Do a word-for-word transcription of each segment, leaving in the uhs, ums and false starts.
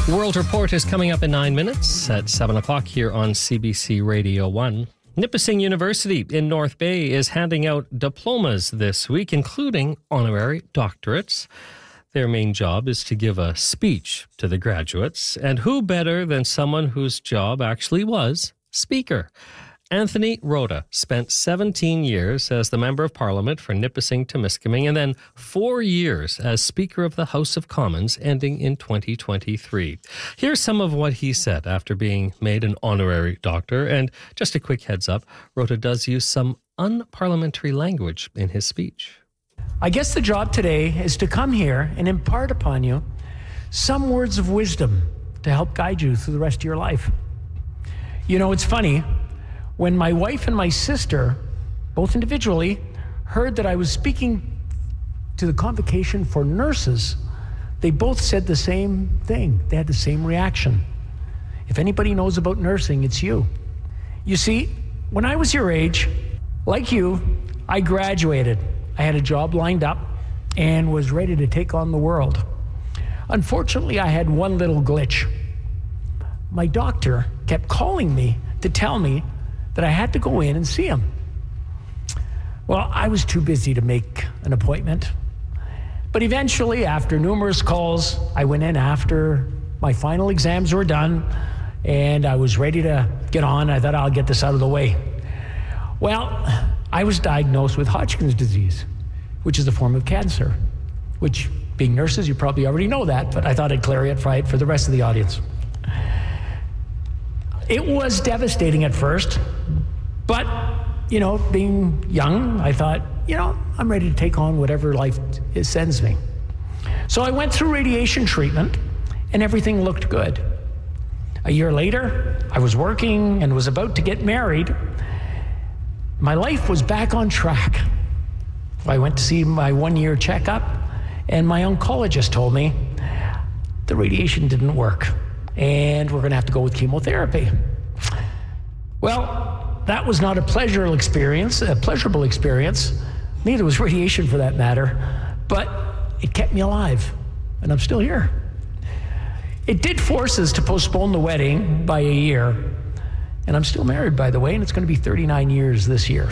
World Report is coming up in nine minutes at seven o'clock here on C B C Radio one. Nipissing University in North Bay is handing out diplomas this week, including honorary doctorates. Their main job is to give a speech to the graduates, and who better than someone whose job actually was speaker? Anthony Rota spent seventeen years as the Member of Parliament for Nipissing-Temiskaming and then four years as Speaker of the House of Commons, ending in twenty twenty-three. Here's some of what he said after being made an honorary doctor. And just a quick heads up, Rota does use some unparliamentary language in his speech. I guess the job today is to come here and impart upon you some words of wisdom to help guide you through the rest of your life. You know, it's funny. When my wife and my sister, both individually, heard that I was speaking to the convocation for nurses, they both said the same thing. They had the same reaction. If anybody knows about nursing, it's you. You see, when I was your age, like you, I graduated. I had a job lined up and was ready to take on the world. Unfortunately, I had one little glitch. My doctor kept calling me to tell me that I had to go in and see him. Well, I was too busy to make an appointment. But eventually, after numerous calls, I went in after my final exams were done, and I was ready to get on. I thought, I'll get this out of the way. Well, I was diagnosed with Hodgkin's disease, which is a form of cancer, which, being nurses, you probably already know that, but I thought I'd clarify it for the rest of the audience. It was devastating at first, but, you know, being young, I thought, you know, I'm ready to take on whatever life it sends me. So I went through radiation treatment, and everything looked good. A year later, I was working and was about to get married. My life was back on track. I went to see my one-year checkup, and my oncologist told me the radiation didn't work, and we're going to have to go with chemotherapy. Well, that was not a pleasurable experience, a pleasurable experience. Neither was radiation, for that matter, but it kept me alive, and I'm still here. It did force us to postpone the wedding by a year, and I'm still married, by the way, and it's going to be thirty-nine years this year.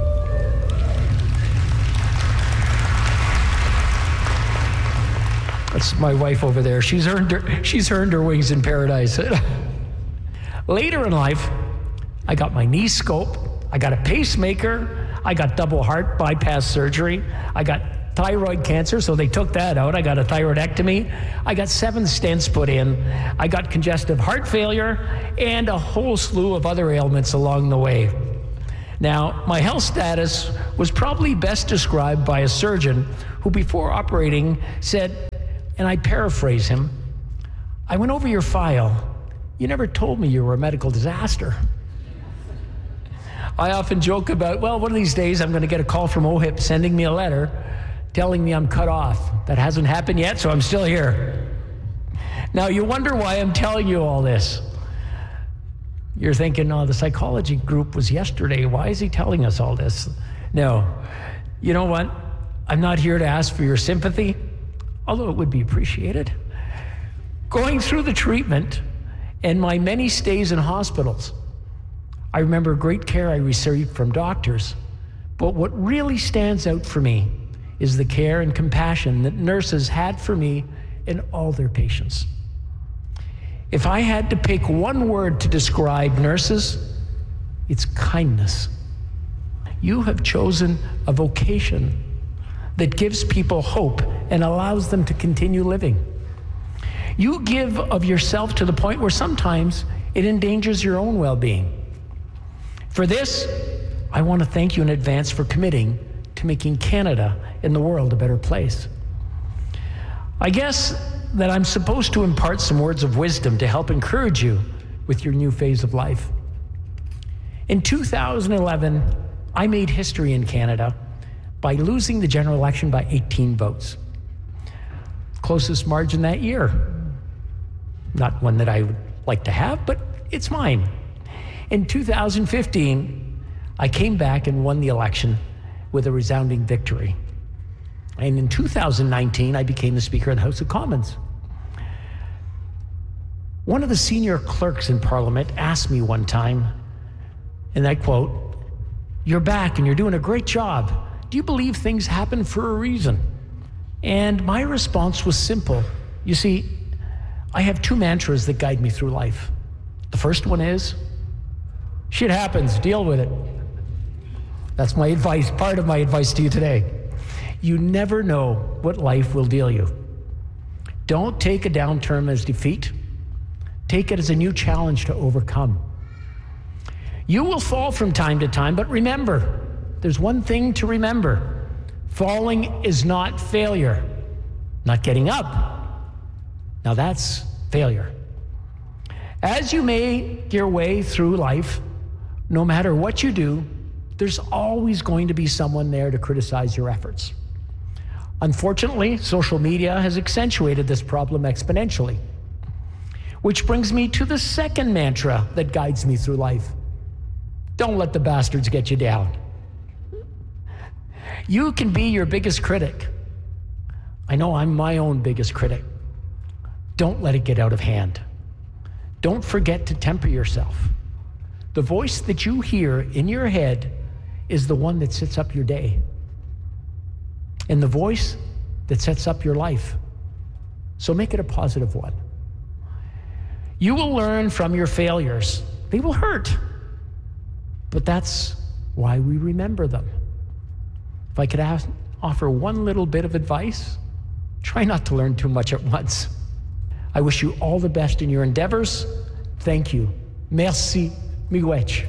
That's my wife over there. She's earned her, she's earned her wings in paradise. Later in life, I got my knee scope, I got a pacemaker, I got double heart bypass surgery, I got thyroid cancer, so they took that out. I got a thyroidectomy. I got seven stents put in. I got congestive heart failure and a whole slew of other ailments along the way. Now, my health status was probably best described by a surgeon who, before operating, said, and I paraphrase him, "I went over your file. You never told me you were a medical disaster." I often joke about, well, one of these days I'm going to get a call from O H I P sending me a letter telling me I'm cut off. That hasn't happened yet, so I'm still here. Now, you wonder why I'm telling you all this. You're thinking, oh, the psychology group was yesterday. Why is he telling us all this? No. You know what? I'm not here to ask for your sympathy, although it would be appreciated. Going through the treatment and my many stays in hospitals, I remember great care I received from doctors, but what really stands out for me is the care and compassion that nurses had for me and all their patients. If I had to pick one word to describe nurses, it's kindness. You have chosen a vocation that gives people hope and allows them to continue living. You give of yourself to the point where sometimes it endangers your own well-being. For this, I want to thank you in advance for committing to making Canada and the world a better place. I guess that I'm supposed to impart some words of wisdom to help encourage you with your new phase of life. In two thousand eleven, I made history in Canada by losing the general election by eighteen votes. Closest margin that year. Not one that I would like to have, but it's mine. In two thousand fifteen, I came back and won the election with a resounding victory. And in two thousand nineteen, I became the Speaker of the House of Commons. One of the senior clerks in Parliament asked me one time, and I quote, "You're back and you're doing a great job. Do you believe things happen for a reason?" And my response was simple. You see, I have two mantras that guide me through life. The first one is, shit happens, deal with it. That's my advice, part of my advice to you today. You never know what life will deal you. Don't take a downturn as defeat. Take it as a new challenge to overcome. You will fall from time to time, but remember, there's one thing to remember. Falling is not failure. Not getting up, now that's failure. As you make your way through life, no matter what you do, there's always going to be someone there to criticize your efforts. Unfortunately, social media has accentuated this problem exponentially. Which brings me to the second mantra that guides me through life. Don't let the bastards get you down. You can be your biggest critic. I know I'm my own biggest critic. Don't let it get out of hand. Don't forget to temper yourself. The voice that you hear in your head is the one that sets up your day. And the voice that sets up your life. So make it a positive one. You will learn from your failures. They will hurt. But that's why we remember them. If I could ask, offer one little bit of advice, try not to learn too much at once. I wish you all the best in your endeavors. Thank you. Merci. Miigwech.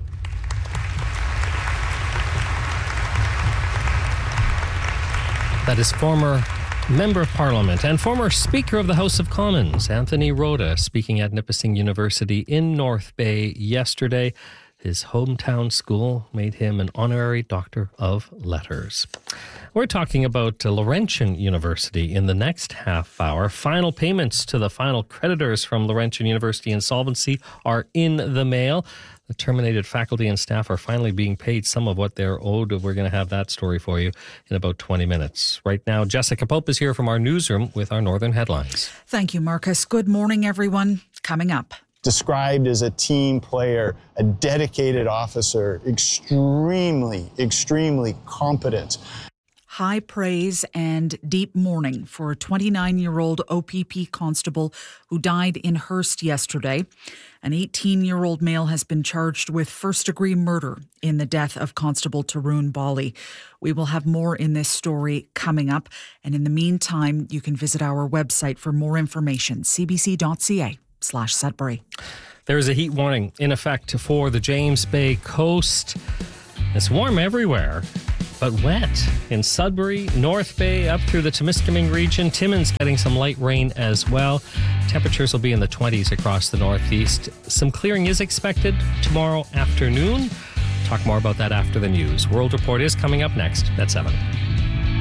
That is former Member of Parliament and former Speaker of the House of Commons, Anthony Rota, speaking at Nipissing University in North Bay yesterday. His hometown school made him an honorary Doctor of Letters. We're talking about Laurentian University in the next half hour. Final payments to the final creditors from Laurentian University insolvency are in the mail. The terminated faculty and staff are finally being paid some of what they're owed. We're going to have that story for you in about twenty minutes. Right now, Jessica Pope is here from our newsroom with our Northern headlines. Thank you, Marcus. Good morning, everyone. Coming up. Described as a team player, a dedicated officer, extremely, extremely competent. High praise and deep mourning for a twenty-nine-year-old O P P constable who died in Hearst yesterday. An eighteen-year-old male has been charged with first-degree murder in the death of Constable Tarun Bali. We will have more in this story coming up. And in the meantime, you can visit our website for more information, c b c dot c a slash Sudbury. There is a heat warning in effect for the James Bay coast. It's warm everywhere, but wet in Sudbury, North Bay, up through the Temiskaming region. Timmins getting some light rain as well. Temperatures will be in the twenties across the northeast. Some clearing is expected tomorrow afternoon. Talk more about that after the news. World Report is coming up next at seven.